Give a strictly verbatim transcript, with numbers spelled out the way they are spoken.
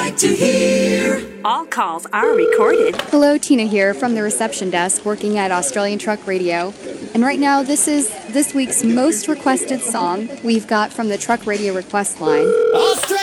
like to hear. All calls are recorded. Hello, Tina here from the reception desk working at Australian Truck Radio. And right now, this is this week's most requested song we've got from the Truck Radio request line. Australian